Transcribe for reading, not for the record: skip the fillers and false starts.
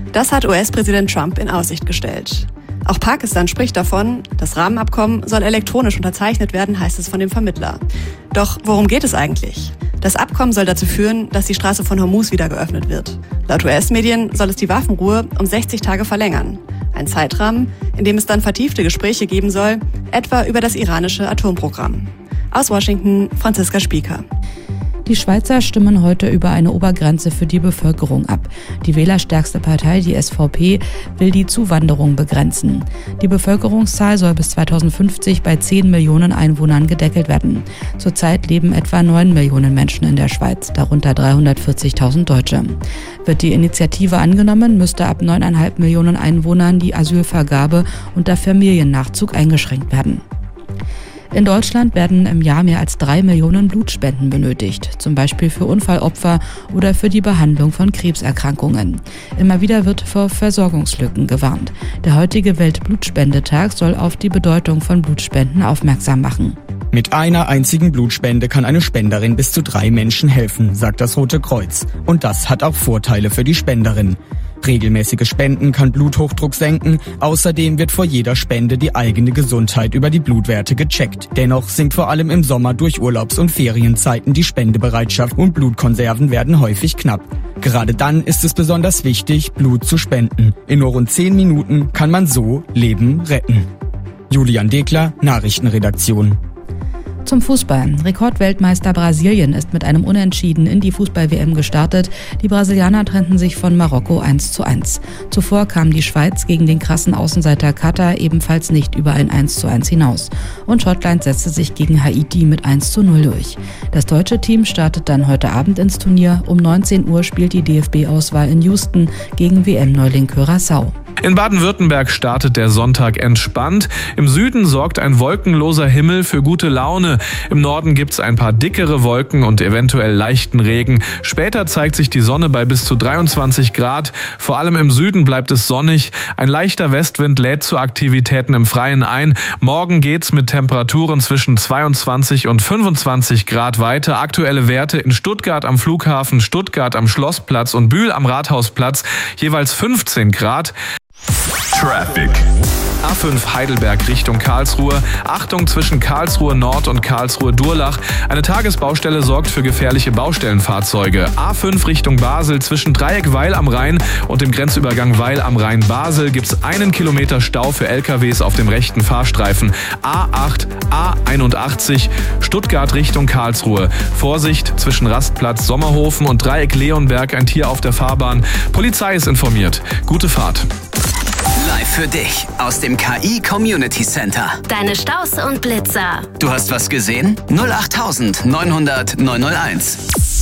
Das hat US-Präsident Trump in Aussicht gestellt. Auch Pakistan spricht davon, das Rahmenabkommen soll elektronisch unterzeichnet werden, heißt es von dem Vermittler. Doch worum geht es eigentlich? Das Abkommen soll dazu führen, dass die Straße von Hormuz wieder geöffnet wird. Laut US-Medien soll es die Waffenruhe um 60 Tage verlängern. Ein Zeitrahmen, in dem es dann vertiefte Gespräche geben soll, etwa über das iranische Atomprogramm. Aus Washington, Franziska Spieker. Die Schweizer stimmen heute über eine Obergrenze für die Bevölkerung ab. Die wählerstärkste Partei, die SVP, will die Zuwanderung begrenzen. Die Bevölkerungszahl soll bis 2050 bei 10 Millionen Einwohnern gedeckelt werden. Zurzeit leben etwa 9 Millionen Menschen in der Schweiz, darunter 340.000 Deutsche. Wird die Initiative angenommen, müsste ab 9,5 Millionen Einwohnern die Asylvergabe unter Familiennachzug eingeschränkt werden. In Deutschland werden im Jahr mehr als 3 Millionen Blutspenden benötigt, zum Beispiel für Unfallopfer oder für die Behandlung von Krebserkrankungen. Immer wieder wird vor Versorgungslücken gewarnt. Der heutige Weltblutspendetag soll auf die Bedeutung von Blutspenden aufmerksam machen. Mit einer einzigen Blutspende kann eine Spenderin bis zu 3 Menschen helfen, sagt das Rote Kreuz. Und das hat auch Vorteile für die Spenderin. Regelmäßiges Spenden kann Bluthochdruck senken. Außerdem wird vor jeder Spende die eigene Gesundheit über die Blutwerte gecheckt. Dennoch sinkt vor allem im Sommer durch Urlaubs- und Ferienzeiten die Spendebereitschaft und Blutkonserven werden häufig knapp. Gerade dann ist es besonders wichtig, Blut zu spenden. In nur rund 10 Minuten kann man so Leben retten. Julian Dekler, Nachrichtenredaktion. Zum Fußball. Rekordweltmeister Brasilien ist mit einem Unentschieden in die Fußball-WM gestartet. Die Brasilianer trennten sich von Marokko 1:1. Zuvor kam die Schweiz gegen den krassen Außenseiter Katar ebenfalls nicht über ein 1:1 hinaus. Und Schottland setzte sich gegen Haiti mit 1:0 durch. Das deutsche Team startet dann heute Abend ins Turnier. Um 19 Uhr spielt die DFB-Auswahl in Houston gegen WM-Neuling Curaçao. In Baden-Württemberg startet der Sonntag entspannt. Im Süden sorgt ein wolkenloser Himmel für gute Laune. Im Norden gibt's ein paar dickere Wolken und eventuell leichten Regen. Später zeigt sich die Sonne bei bis zu 23 Grad. Vor allem im Süden bleibt es sonnig. Ein leichter Westwind lädt zu Aktivitäten im Freien ein. Morgen geht's mit Temperaturen zwischen 22 und 25 Grad weiter. Aktuelle Werte in Stuttgart am Flughafen, Stuttgart am Schlossplatz und Bühl am Rathausplatz jeweils 15 Grad. Traffic. A5 Heidelberg Richtung Karlsruhe. Achtung zwischen Karlsruhe Nord und Karlsruhe Durlach. Eine Tagesbaustelle sorgt für gefährliche Baustellenfahrzeuge. A5 Richtung Basel zwischen Dreieck Weil am Rhein und dem Grenzübergang Weil am Rhein Basel gibt's 1 Kilometer Stau für LKWs auf dem rechten Fahrstreifen. A8, A81 Stuttgart Richtung Karlsruhe. Vorsicht zwischen Rastplatz Sommerhofen und Dreieck Leonberg, ein Tier auf der Fahrbahn. Polizei ist informiert. Gute Fahrt. Live für dich aus dem KI Community Center. Deine Staus und Blitzer. Du hast was gesehen? 08900 901.